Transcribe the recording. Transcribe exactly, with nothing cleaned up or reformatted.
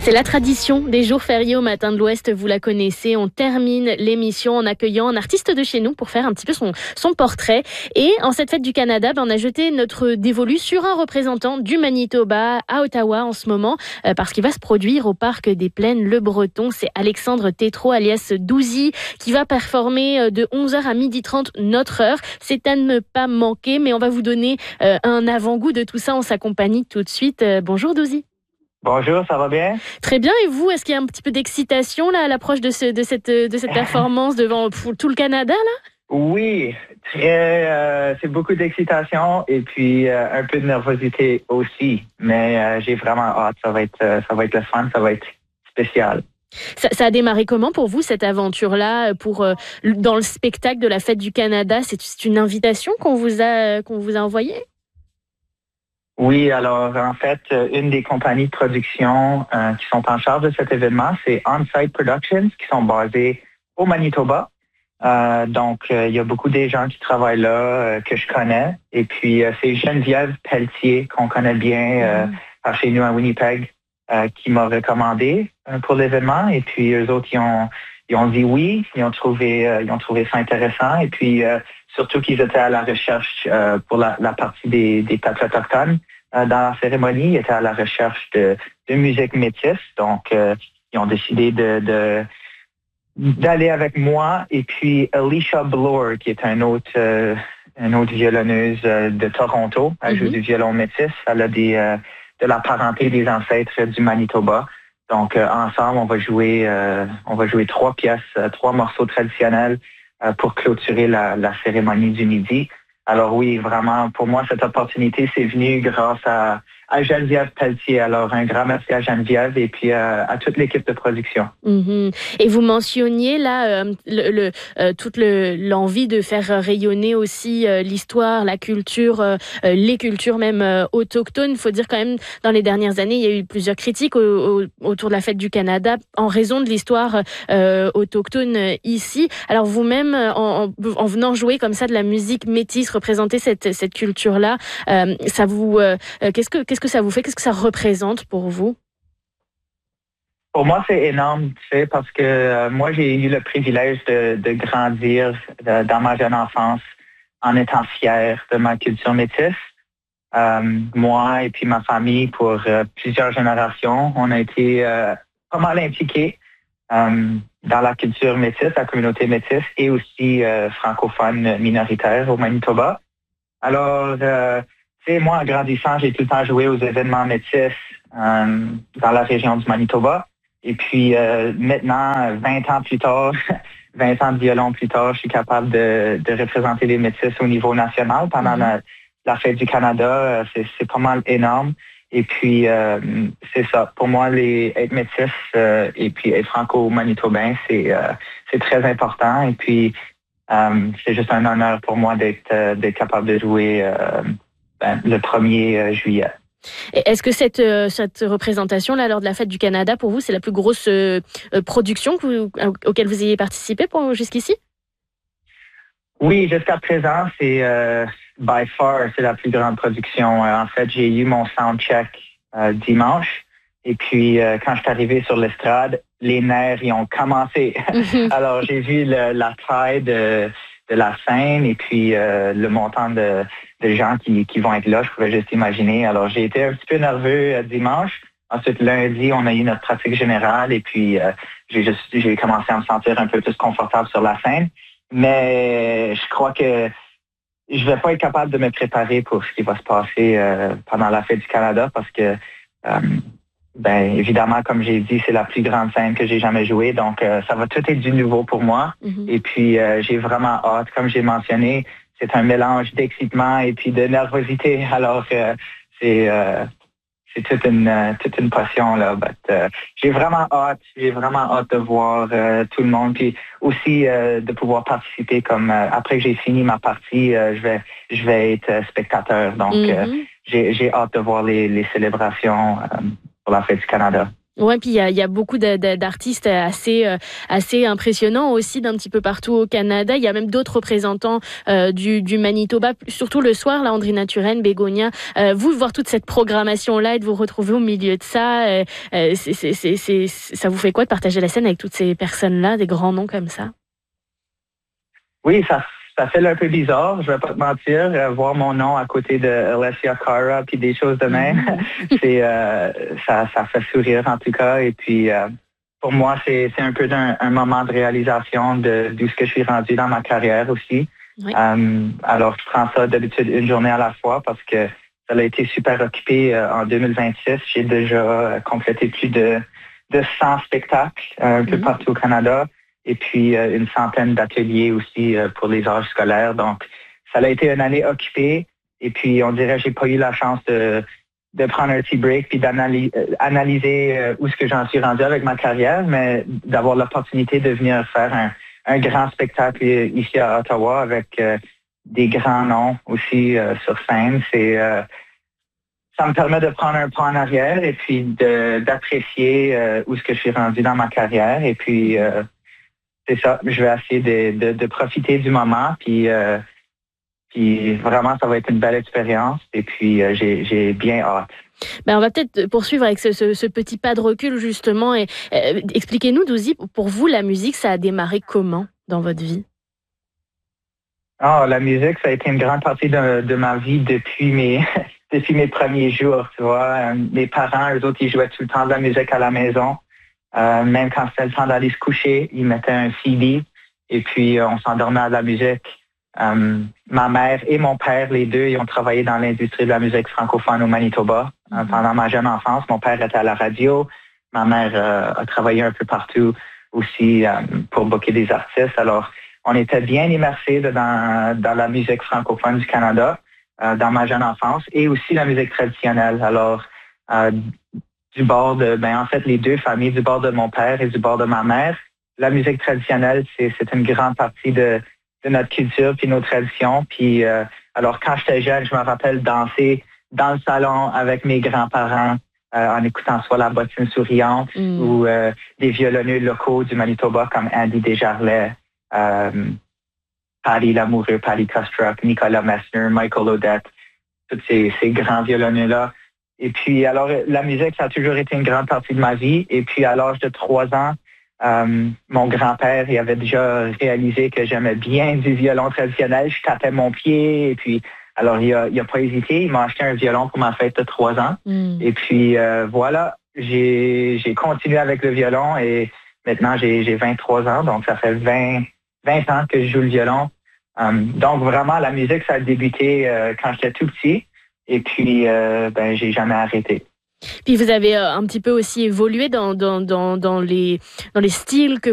C'est la tradition des jours fériés au Matin de l'Ouest, vous la connaissez. On termine l'émission en accueillant un artiste de chez nous pour faire un petit peu son, son portrait. Et en cette fête du Canada, ben, on a jeté notre dévolu sur un représentant du Manitoba à Ottawa en ce moment, euh, parce qu'il va se produire au Parc des Plaines Le Breton. C'est Alexandre Tétrault, alias Douzy, qui va performer de onze heures à midi trente notre heure. C'est à ne pas manquer, mais on va vous donner euh, un avant-goût de tout ça en sa compagnie tout de suite. Euh, bonjour Douzy. Bonjour, ça va bien? Très bien, et vous, est-ce qu'il y a un petit peu d'excitation là, à l'approche de, ce, de, cette, de cette performance devant tout le Canada là? Oui, très, euh, c'est beaucoup d'excitation et puis euh, un peu de nervosité aussi, mais euh, j'ai vraiment hâte, ça va être, euh, ça va être le fun, ça va être spécial. Ça, ça a démarré comment pour vous cette aventure-là, pour euh, dans le spectacle de la Fête du Canada? C'est, c'est une invitation qu'on vous a, qu'on vous a envoyée? Oui, alors en fait, une des compagnies de production euh, qui sont en charge de cet événement, c'est On-Site Productions, qui sont basées au Manitoba. Euh, donc, euh, il y a beaucoup des gens qui travaillent là, euh, que je connais. Et puis, euh, c'est Geneviève Pelletier, qu'on connaît bien euh, mm. par chez nous à Winnipeg, euh, qui m'a recommandé euh, pour l'événement. Et puis, eux autres, ils ont, ils ont dit oui, ils ont trouvé, euh, ils ont trouvé ça intéressant. Et puis, euh, surtout qu'ils étaient à la recherche euh, pour la, la partie des, des peuples autochtones. Euh, dans la cérémonie, ils étaient à la recherche de, de musique métisse. Donc, euh, ils ont décidé de, de d'aller avec moi. Et puis, Alicia Bloor, qui est un autre, euh, une autre violonneuse euh, de Toronto. Elle mm-hmm. joue du violon métis. Elle a des, euh, de la parenté des ancêtres du Manitoba. Donc, euh, ensemble, on va jouer, euh, on va jouer trois pièces, euh, trois morceaux traditionnels euh, pour clôturer la, la cérémonie du midi. Alors oui, vraiment, pour moi, cette opportunité, c'est venu grâce à, à Geneviève Pelletier. Alors, un grand merci à Geneviève et puis euh, à toute l'équipe de production. Mm-hmm. Et vous mentionniez là euh, le, le, euh, toute le, l'envie de faire rayonner aussi euh, l'histoire, la culture, euh, les cultures même euh, autochtones. Il faut dire quand même, dans les dernières années, il y a eu plusieurs critiques au, au, autour de la Fête du Canada en raison de l'histoire euh, autochtone ici. Alors vous-même, en, en, en venant jouer comme ça de la musique métisse, représenter cette, cette culture-là, euh, ça vous, euh, qu'est-ce que, qu'est-ce que ça vous fait? Qu'est-ce que ça représente pour vous? Pour moi, c'est énorme, tu sais, parce que euh, moi, j'ai eu le privilège de, de grandir de, dans ma jeune enfance en étant fier de ma culture métisse. Euh, moi et puis ma famille, pour euh, plusieurs générations, on a été euh, pas mal impliqués euh, dans la culture métisse, la communauté métisse et aussi euh, francophone minoritaire au Manitoba. Alors, euh, tu sais, moi, en grandissant, j'ai tout le temps joué aux événements métis euh, dans la région du Manitoba. Et puis, euh, maintenant, vingt ans plus tard, vingt ans de violon plus tard, je suis capable de, de représenter les métis au niveau national pendant mm-hmm. la, la Fête du Canada. C'est, c'est pas mal énorme. Et puis, euh, c'est ça. Pour moi, les, être métis euh, et puis être franco-manitobain, c'est, euh, c'est très important. Et puis, euh, c'est juste un honneur pour moi d'être, euh, d'être capable de jouer euh, ben, le premier juillet. Est-ce que cette, cette représentation-là, lors de la Fête du Canada, pour vous, c'est la plus grosse euh, production que vous, auquel vous ayez participé pour, jusqu'ici? Oui, jusqu'à présent, c'est euh, by far, c'est la plus grande production. En fait, j'ai eu mon soundcheck euh, dimanche. Et puis, euh, quand je suis arrivé sur l'estrade, les nerfs, ils ont commencé. Alors, j'ai vu le, la taille de, de la scène et puis euh, le montant de, de gens qui, qui vont être là. Je pouvais juste imaginer. Alors, j'ai été un petit peu nerveux euh, dimanche. Ensuite, lundi, on a eu notre pratique générale et puis euh, j'ai, juste, j'ai commencé à me sentir un peu plus confortable sur la scène. Mais je crois que je vais pas être capable de me préparer pour ce qui va se passer euh, pendant la Fête du Canada parce que euh, ben évidemment, comme j'ai dit, c'est la plus grande scène que j'ai jamais jouée. Donc, euh, ça va tout être du nouveau pour moi. Mm-hmm. Et puis, euh, j'ai vraiment hâte. Comme j'ai mentionné, c'est un mélange d'excitement et puis de nervosité. Alors, euh, c'est euh, c'est toute une euh, toute une passion là. But, euh, j'ai vraiment hâte. J'ai vraiment hâte de voir euh, tout le monde. Puis aussi euh, de pouvoir participer. Comme euh, après que j'ai fini ma partie, euh, je vais je vais être euh, spectateur. Donc, mm-hmm. euh, j'ai j'ai hâte de voir les les célébrations. Euh, pour la Fête du Canada. Ouais, puis il y a, il y a beaucoup d'a- d'a- d'artistes assez, euh, assez impressionnants aussi d'un petit peu partout au Canada. Il y a même d'autres représentants euh, du, du Manitoba, surtout le soir, là, Andrina Turenne, Bégonia. Euh, vous, voir toute cette programmation-là et de vous retrouver au milieu de ça, euh, euh, c'est, c'est, c'est, c'est, ça vous fait quoi de partager la scène avec toutes ces personnes-là, des grands noms comme ça? Oui, ça, ça fait un peu bizarre, je vais pas te mentir, euh, voir mon nom à côté de Alessia Cara puis des choses de même, mm-hmm. c'est euh, ça, ça fait sourire en tout cas. Et puis euh, pour moi, c'est, c'est un peu d'un, un moment de réalisation de d'où ce que je suis rendu dans ma carrière aussi. Oui. Euh, alors je prends ça d'habitude une journée à la fois parce que ça a été super occupé euh, en deux mille vingt-six. J'ai déjà euh, complété plus de de cent spectacles euh, un peu mm-hmm. partout au Canada. Et puis euh, une centaine d'ateliers aussi euh, pour les âges scolaires. Donc, ça a été une année occupée. Et puis, on dirait que j'ai pas eu la chance de, de prendre un petit break puis d'analyser analyser, euh, où est-ce que j'en suis rendu avec ma carrière, mais d'avoir l'opportunité de venir faire un, un grand spectacle ici à Ottawa avec euh, des grands noms aussi euh, sur scène. C'est euh, ça me permet de prendre un pas en arrière et puis de, d'apprécier euh, où est-ce que je suis rendu dans ma carrière. Et puis euh, c'est ça, je vais essayer de, de, de profiter du moment, puis, euh, puis vraiment, ça va être une belle expérience, et puis euh, j'ai, j'ai bien hâte. Ben, on va peut-être poursuivre avec ce, ce, ce petit pas de recul, justement, et euh, expliquez-nous, Douzy, pour vous, la musique, ça a démarré comment dans votre vie? Oh, la musique, ça a été une grande partie de, de ma vie depuis mes, depuis mes premiers jours, tu vois. Mes parents, eux autres, ils jouaient tout le temps de la musique à la maison. Euh, même quand c'était le temps d'aller se coucher, ils mettaient un C D et puis euh, on s'endormait à la musique. Euh, ma mère et mon père, les deux, ils ont travaillé dans l'industrie de la musique francophone au Manitoba euh, pendant ma jeune enfance. Mon père était à la radio. Ma mère euh, a travaillé un peu partout aussi euh, pour booker des artistes. Alors, on était bien immersés dans, dans la musique francophone du Canada euh, dans ma jeune enfance et aussi la musique traditionnelle. Alors, euh, du bord de, ben en fait, les deux familles, du bord de mon père et du bord de ma mère. La musique traditionnelle, c'est, c'est une grande partie de, de notre culture puis nos traditions. Puis, euh, alors, quand j'étais jeune, je me rappelle danser dans le salon avec mes grands-parents euh, en écoutant soit la bottine souriante mm. ou euh, des violonneux locaux du Manitoba comme Andy Desjarlais, euh, Paddy Lamoureux, Paddy Kostruck, Nicolas Messner, Michael Odette, tous ces, ces grands violonneux-là. Et puis, alors, la musique, ça a toujours été une grande partie de ma vie. Et puis, à l'âge de trois ans, euh, mon grand-père, il avait déjà réalisé que j'aimais bien du violon traditionnel. Je tapais mon pied. Et puis, alors, il a, il a pas hésité. Il m'a acheté un violon pour ma fête de trois ans. Mm. Et puis, euh, voilà, j'ai, j'ai continué avec le violon. Et maintenant, j'ai, j'ai vingt-trois ans. Donc, ça fait vingt, vingt ans que je joue le violon. Um, donc, vraiment, la musique, ça a débuté euh, quand j'étais tout petit. Et puis, euh, ben, j'ai jamais arrêté. Puis vous avez un petit peu aussi évolué dans, dans, dans, dans, les, dans les styles que